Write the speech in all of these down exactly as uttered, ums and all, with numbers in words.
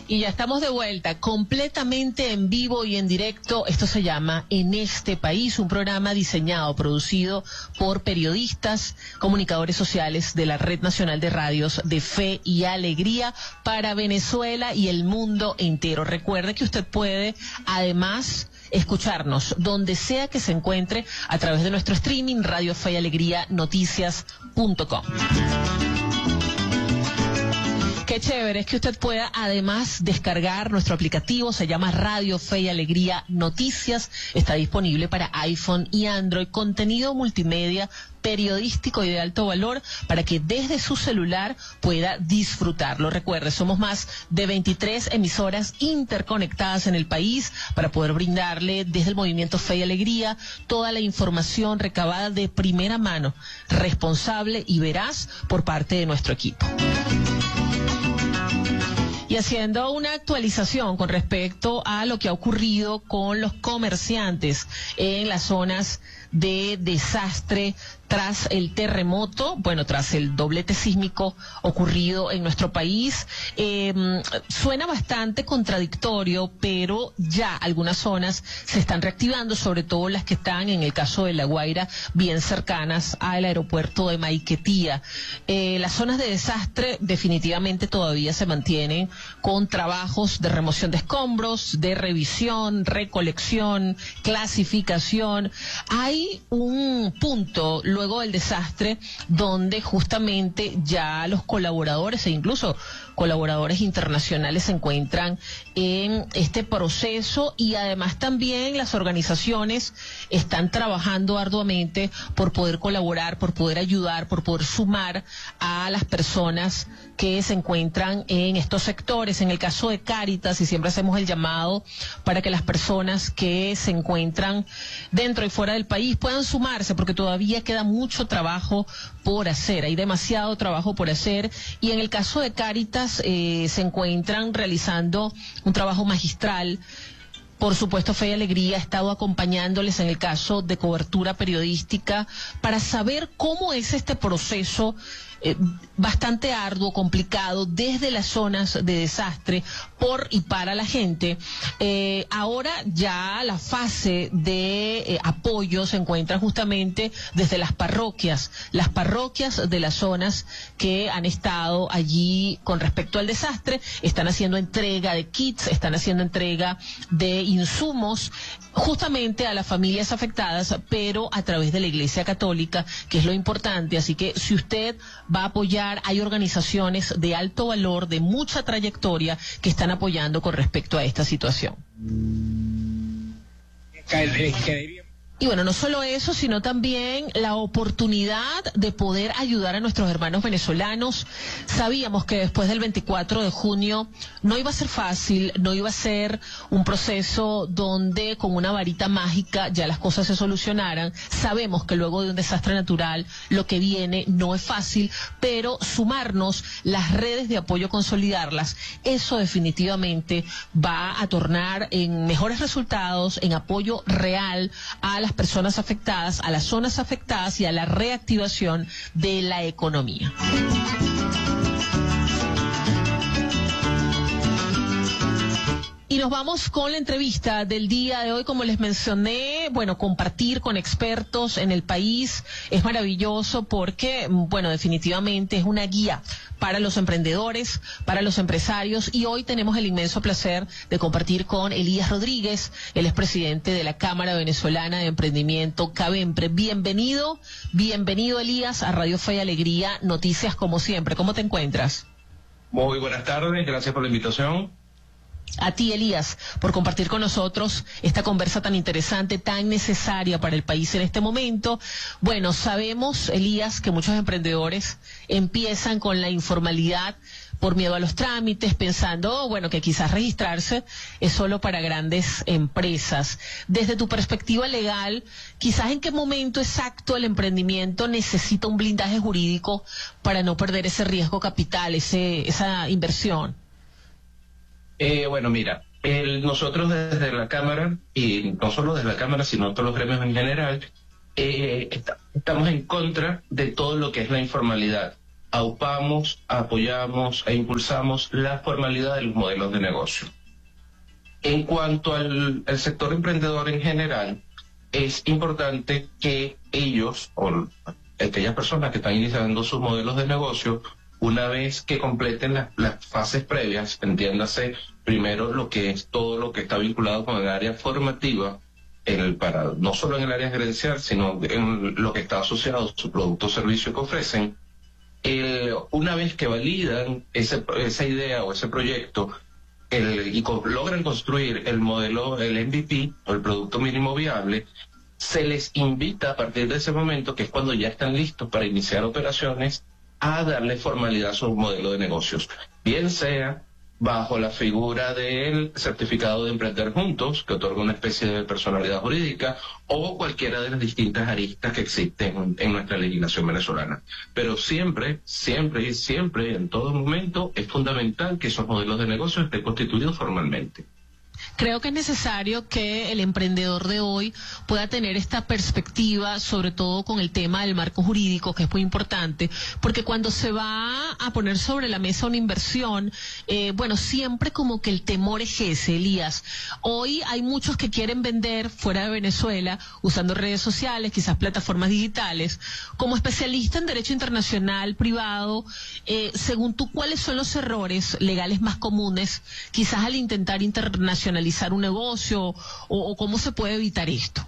Y ya estamos de vuelta, completamente en vivo y en directo. Esto se llama En este País, un programa diseñado, producido por periodistas, comunicadores sociales de la Red Nacional de Radios de Fe y Alegría para Venezuela y el mundo entero. Recuerde que usted puede, además, escucharnos donde sea que se encuentre a través de nuestro streaming Radio Fe y Alegría Noticias punto com. Qué chévere es que usted pueda además descargar nuestro aplicativo, se llama Radio Fe y Alegría Noticias, está disponible para iPhone y Android, contenido multimedia periodístico y de alto valor para que desde su celular pueda disfrutarlo. Recuerde, somos más de veintitrés emisoras interconectadas en el país para poder brindarle desde el movimiento Fe y Alegría toda la información recabada de primera mano, responsable y veraz por parte de nuestro equipo. Y haciendo una actualización con respecto a lo que ha ocurrido con los comerciantes en las zonas de desastre tras el terremoto, bueno, tras el doblete sísmico ocurrido en nuestro país. Eh, suena bastante contradictorio, pero ya algunas zonas se están reactivando, sobre todo las que están, en el caso de La Guaira, bien cercanas al aeropuerto de Maiquetía. Eh, las zonas de desastre definitivamente todavía se mantienen con trabajos de remoción de escombros, de revisión, recolección, clasificación. Hay un punto luego del desastre donde justamente ya los colaboradores e incluso colaboradores internacionales se encuentran en este proceso, y además también las organizaciones están trabajando arduamente por poder colaborar, por poder ayudar, por poder sumar a las personas que se encuentran en estos sectores. En el caso de Cáritas, y siempre hacemos el llamado para que las personas que se encuentran dentro y fuera del país puedan sumarse, porque todavía queda mucho trabajo por hacer, hay demasiado trabajo por hacer, y en el caso de Cáritas eh, se encuentran realizando un trabajo magistral. Por supuesto, Fe y Alegría ha estado acompañándoles en el caso de cobertura periodística para saber cómo es este proceso eh, bastante arduo, complicado, desde las zonas de desastre, por y para la gente. Eh, ahora ya la fase de eh, apoyo se encuentra justamente desde las parroquias, las parroquias de las zonas que han estado allí con respecto al desastre, están haciendo entrega de kits, están haciendo entrega de insumos justamente a las familias afectadas, pero a través de la Iglesia Católica, que es lo importante. Así que si usted va a apoyar, hay organizaciones de alto valor, de mucha trayectoria, que están apoyando con respecto a esta situación. Y bueno, no solo eso, sino también la oportunidad de poder ayudar a nuestros hermanos venezolanos. Sabíamos que después del veinticuatro de junio no iba a ser fácil, no iba a ser un proceso donde con una varita mágica ya las cosas se solucionaran. Sabemos que luego de un desastre natural lo que viene no es fácil, pero sumarnos, las redes de apoyo, consolidarlas, eso definitivamente va a tornar en mejores resultados, en apoyo real a las personas afectadas, a las zonas afectadas y a la reactivación de la economía. Y nos vamos con la entrevista del día de hoy. Como les mencioné, bueno, compartir con expertos en el país es maravilloso porque, bueno, definitivamente es una guía para los emprendedores, para los empresarios, y hoy tenemos el inmenso placer de compartir con Elías Rodríguez, él es presidente de la Cámara Venezolana de Emprendimiento, CAVEMPRE. Bienvenido, bienvenido Elías a Radio Fe y Alegría Noticias, como siempre. ¿Cómo te encuentras? Muy buenas tardes, gracias por la invitación. A ti, Elías, por compartir con nosotros esta conversa tan interesante, tan necesaria para el país en este momento. Bueno, sabemos, Elías, que muchos emprendedores empiezan con la informalidad por miedo a los trámites, pensando, bueno, que quizás registrarse es solo para grandes empresas. Desde tu perspectiva legal, quizás en qué momento exacto el emprendimiento necesita un blindaje jurídico para no perder ese riesgo capital, ese, esa inversión. Eh, bueno, mira, el, nosotros desde la Cámara, y no solo desde la Cámara, sino todos los gremios en general, eh, está, estamos en contra de todo lo que es la informalidad. aupamos, apoyamos e impulsamos la formalidad de los modelos de negocio. En cuanto al, al sector emprendedor en general, es importante que ellos, o aquellas personas que están iniciando sus modelos de negocio, una vez que completen las, las fases previas, entiéndase primero lo que es todo lo que está vinculado con el área formativa, el, para, no solo en el área gerencial, sino en lo que está asociado a su producto o servicio que ofrecen. El, una vez que validan ese, esa idea o ese proyecto el, y co logran construir el modelo, el M V P o el producto mínimo viable, se les invita a partir de ese momento, que es cuando ya están listos para iniciar operaciones, a darle formalidad a su modelo de negocios, bien sea bajo la figura del certificado de emprender juntos, que otorga una especie de personalidad jurídica, o cualquiera de las distintas aristas que existen en nuestra legislación venezolana. Pero siempre, siempre y siempre, en todo momento, es fundamental que esos modelos de negocio estén constituidos formalmente. Creo que es necesario que el emprendedor de hoy pueda tener esta perspectiva, sobre todo con el tema del marco jurídico, que es muy importante, porque cuando se va a poner sobre la mesa una inversión, eh, bueno, siempre como que el temor es ese, Elías. Hoy hay muchos que quieren vender fuera de Venezuela, usando redes sociales, quizás plataformas digitales. Como especialista en derecho internacional privado, eh, según tú, ¿cuáles son los errores legales más comunes, quizás al intentar internacionalizar analizar un negocio o, o cómo se puede evitar esto?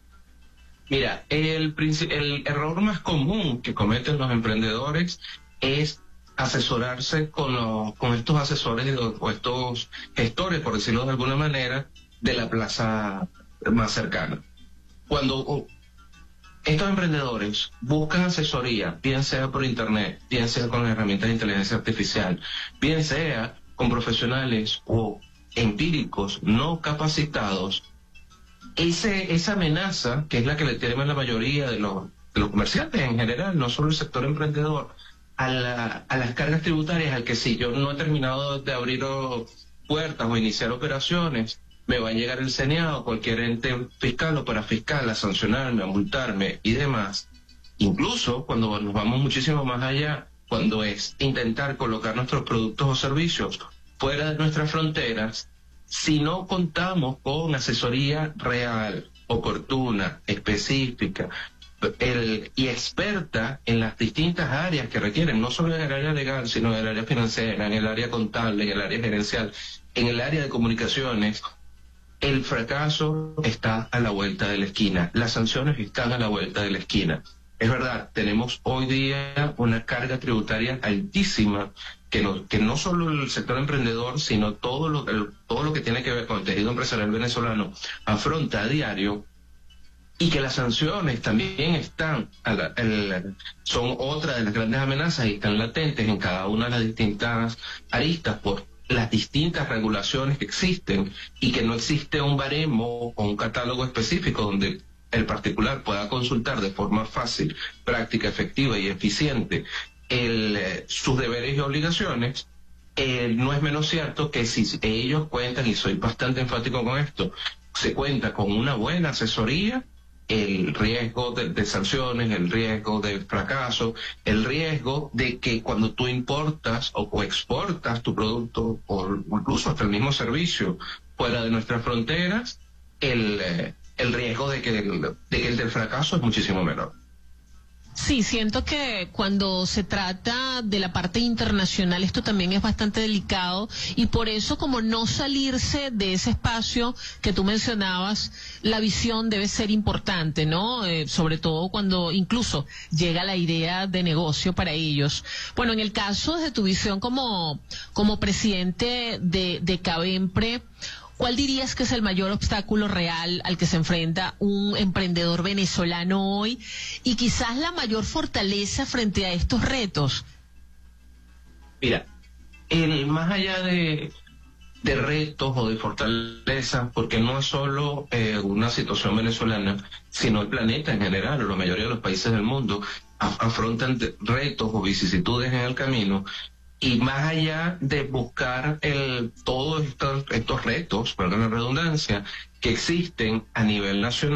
Mira, el, el error más común que cometen los emprendedores es asesorarse con, los, con estos asesores o estos gestores, por decirlo de alguna manera, de la plaza más cercana. Cuando estos emprendedores buscan asesoría, bien sea por internet, bien sea con herramientas de inteligencia artificial, bien sea con profesionales o empíricos no capacitados, ese, esa amenaza, que es la que le temen la mayoría de los, de los comerciantes en general, no solo el sector emprendedor, a, la, a las cargas tributarias, al que si yo no he terminado de abrir o, puertas o iniciar operaciones, me va a llegar el CENIAO, cualquier ente fiscal o parafiscal a sancionarme, a multarme y demás. Incluso cuando nos vamos muchísimo más allá, cuando es intentar colocar nuestros productos o servicios fuera de nuestras fronteras, si no contamos con asesoría real, oportuna, específica el, y experta en las distintas áreas que requieren, no solo en el área legal, sino en el área financiera, en el área contable, en el área gerencial, en el área de comunicaciones, el fracaso está a la vuelta de la esquina, las sanciones están a la vuelta de la esquina. Es verdad, tenemos hoy día una carga tributaria altísima que no, que no solo el sector emprendedor, sino todo lo, el, todo lo que tiene que ver con el tejido empresarial venezolano afronta a diario, y que las sanciones también están, a la, el, son otra de las grandes amenazas y están latentes en cada una de las distintas aristas por las distintas regulaciones que existen, y que no existe un baremo o un catálogo específico donde el particular pueda consultar de forma fácil, práctica, efectiva y eficiente el, eh, sus deberes y obligaciones. Eh, no es menos cierto que si ellos cuentan, y soy bastante enfático con esto, se cuenta con una buena asesoría, el riesgo de, de sanciones, el riesgo de fracaso, el riesgo de que cuando tú importas o, o exportas tu producto o incluso hasta el mismo servicio fuera de nuestras fronteras, el... Eh, el riesgo de que, el, de que el del fracaso es muchísimo menor. Sí, siento que cuando se trata de la parte internacional esto también es bastante delicado, y por eso, como no salirse de ese espacio que tú mencionabas, la visión debe ser importante, ¿no? Eh, sobre todo cuando incluso llega la idea de negocio para ellos. Bueno, en el caso de tu visión como, como presidente de, de CABEMPRE, ¿cuál dirías que es el mayor obstáculo real al que se enfrenta un emprendedor venezolano hoy, y quizás la mayor fortaleza frente a estos retos? Mira, el, más allá de, de retos o de fortalezas, porque no es solo eh, una situación venezolana, sino el planeta en general, o la mayoría de los países del mundo af afrontan retos o vicisitudes en el camino. Y más allá de buscar el, todos estos, estos retos, perdón la redundancia, que existen a nivel nacional,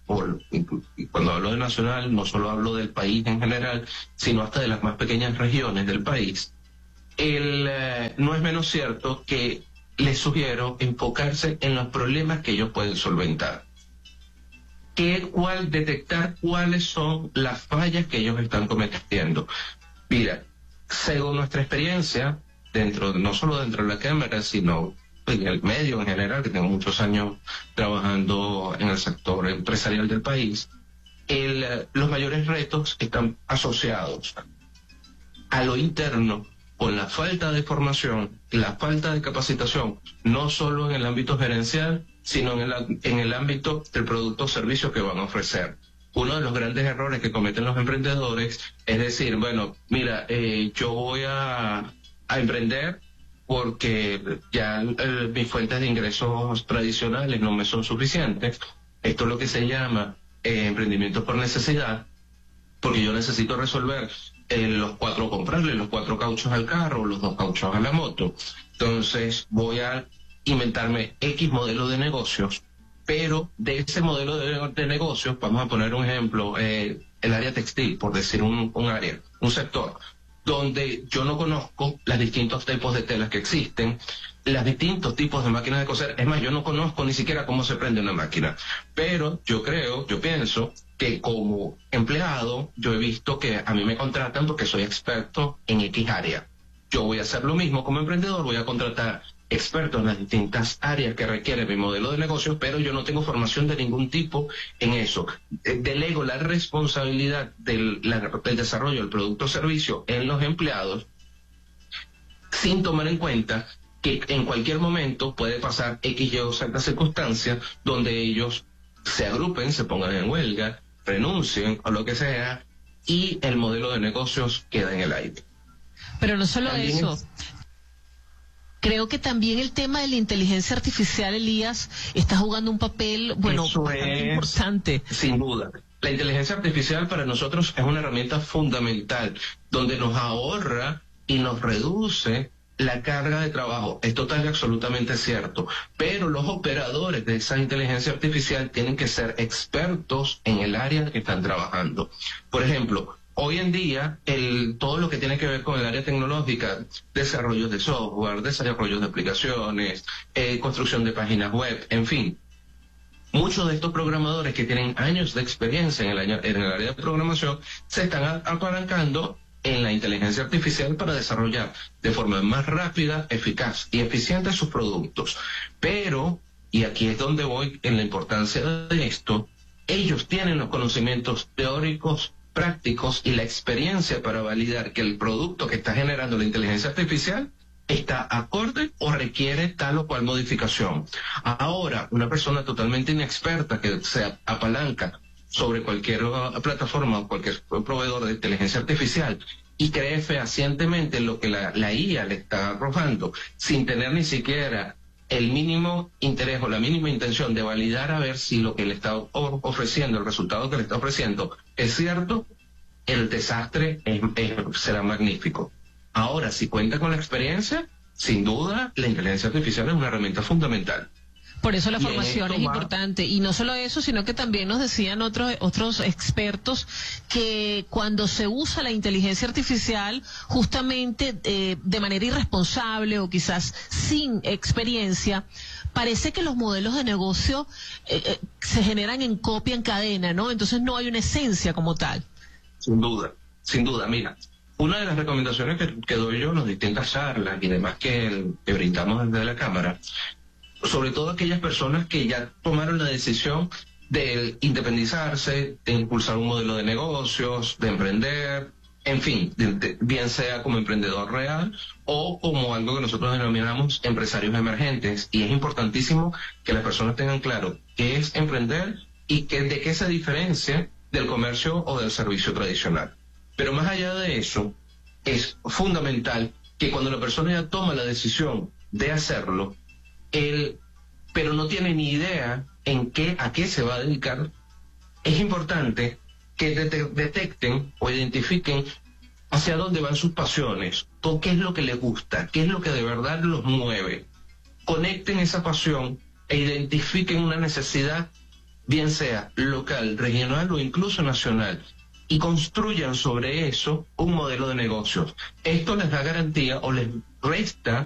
por, y cuando hablo de nacional, no solo hablo del país en general, sino hasta de las más pequeñas regiones del país, el, eh, no es menos cierto que les sugiero enfocarse en los problemas que ellos pueden solventar. ¿Qué, cuál, detectar cuáles son las fallas que ellos están cometiendo? Mira, según nuestra experiencia, dentro, no solo dentro de la Cámara, sino en el medio en general, que tengo muchos años trabajando en el sector empresarial del país, el, los mayores retos están asociados a lo interno, con la falta de formación, la falta de capacitación, no solo en el ámbito gerencial, sino en el, en el ámbito del producto o servicio que van a ofrecer. Uno de los grandes errores que cometen los emprendedores es decir, bueno, mira, eh, yo voy a, a emprender porque ya eh, mis fuentes de ingresos tradicionales no me son suficientes. Esto es lo que se llama eh, emprendimiento por necesidad, porque yo necesito resolver eh, los cuatro, comprarle los cuatro cauchos al carro, los dos cauchos a la moto. Entonces voy a inventarme X modelo de negocios, pero de ese modelo de, de negocios, vamos a poner un ejemplo, eh, el área textil, por decir un, un área, un sector, donde yo no conozco los distintos tipos de telas que existen, los distintos tipos de máquinas de coser. Es más, yo no conozco ni siquiera cómo se prende una máquina. Pero yo creo, yo pienso que como empleado, yo he visto que a mí me contratan porque soy experto en X área. Yo voy a hacer lo mismo como emprendedor, voy a contratar expertos en las distintas áreas que requiere mi modelo de negocio, pero yo no tengo formación de ningún tipo en eso. Delego la responsabilidad del, la, del desarrollo del producto o servicio en los empleados, sin tomar en cuenta que en cualquier momento puede pasar X, Y o Z circunstancias donde ellos se agrupen, se pongan en huelga, renuncien o lo que sea, y el modelo de negocios queda en el aire. Pero no solo También eso. es... Creo que también el tema de la inteligencia artificial, Elías, está jugando un papel, bueno, Eso bastante es, importante. Sin duda. La inteligencia artificial para nosotros es una herramienta fundamental, donde nos ahorra y nos reduce la carga de trabajo. Es total y absolutamente cierto. Pero los operadores de esa inteligencia artificial tienen que ser expertos en el área en que están trabajando. Por ejemplo, hoy en día, el, todo lo que tiene que ver con el área tecnológica, desarrollos de software, desarrollos de aplicaciones, eh, construcción de páginas web, en fin. Muchos de estos programadores que tienen años de experiencia en el, año, en el área de programación se están apalancando en la inteligencia artificial para desarrollar de forma más rápida, eficaz y eficiente sus productos. Pero, y aquí es donde voy en la importancia de esto, ellos tienen los conocimientos teóricos, prácticos y la experiencia para validar que el producto que está generando la inteligencia artificial está acorde o requiere tal o cual modificación. Ahora, una persona totalmente inexperta que se apalanca sobre cualquier plataforma o cualquier proveedor de inteligencia artificial y cree fehacientemente lo que la, la I A le está arrojando, sin tener ni siquiera el mínimo interés o la mínima intención de validar a ver si lo que le está ofreciendo, el resultado que le está ofreciendo es cierto, el desastre es, es, será magnífico. Ahora, si cuenta con la experiencia, sin duda, la inteligencia artificial es una herramienta fundamental. Por eso la Y formación es va... importante. Y no solo eso, sino que también nos decían otros otros expertos que cuando se usa la inteligencia artificial justamente eh, de manera irresponsable o quizás sin experiencia, parece que los modelos de negocio eh, eh, se generan en copia en cadena, ¿no? Entonces no hay una esencia como tal. Sin duda, sin duda. Mira, una de las recomendaciones que, que doy yo en las distintas charlas y demás que, que brindamos desde la Cámara, sobre todo aquellas personas que ya tomaron la decisión de independizarse, de impulsar un modelo de negocios, de emprender, en fin, de, de, bien sea como emprendedor real o como algo que nosotros denominamos empresarios emergentes. Y es importantísimo que las personas tengan claro qué es emprender y que, de qué se diferencia del comercio o del servicio tradicional. Pero más allá de eso, es fundamental que cuando la persona ya toma la decisión de hacerlo, él, pero no tiene ni idea en qué, a qué se va a dedicar, es importante que de- detecten o identifiquen hacia dónde van sus pasiones, o qué es lo que les gusta, qué es lo que de verdad los mueve. Conecten esa pasión e identifiquen una necesidad bien sea local, regional o incluso nacional, y construyan sobre eso un modelo de negocios. Esto les da garantía o les resta